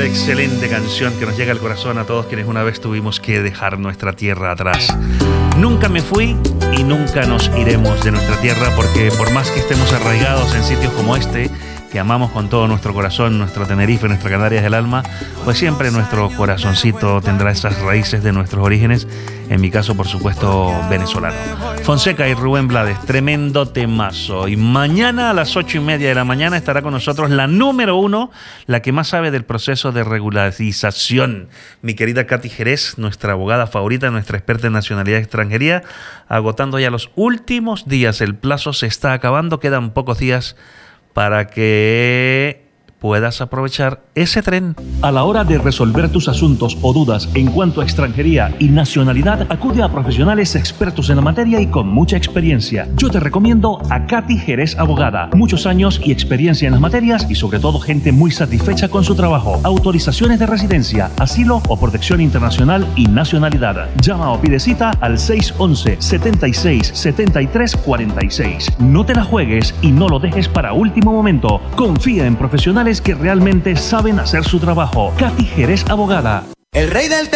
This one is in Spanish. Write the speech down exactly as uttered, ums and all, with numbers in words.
excelente canción que nos llega al corazón a todos quienes una vez tuvimos que dejar nuestra tierra atrás. Nunca me fui y nunca nos iremos de nuestra tierra, porque por más que estemos arraigados en sitios como este, que amamos con todo nuestro corazón, nuestro Tenerife, nuestra Canarias del alma, pues siempre nuestro corazoncito tendrá esas raíces de nuestros orígenes, en mi caso, por supuesto, venezolano. Fonseca y Rubén Blades, tremendo temazo. Y mañana a las ocho y media de la mañana estará con nosotros la número uno, la que más sabe del proceso de regularización, mi querida Katy Jerez, nuestra abogada favorita, nuestra experta en nacionalidad y extranjería, agotando ya los últimos días. El plazo se está acabando, quedan pocos días para que puedas aprovechar ese tren. A la hora de resolver tus asuntos o dudas en cuanto a extranjería y nacionalidad, acude a profesionales expertos en la materia y con mucha experiencia. Yo te recomiendo a Katy Jerez Abogada. Muchos años y experiencia en las materias y sobre todo gente muy satisfecha con su trabajo. Autorizaciones de residencia, asilo o protección internacional y nacionalidad. Llama o pide cita al seis once, setenta y seis, setenta y tres cuarenta y seis. No te la juegues y no lo dejes para último momento. Confía en profesionales que realmente saben hacer su trabajo. Katy Jerez Abogada. El rey del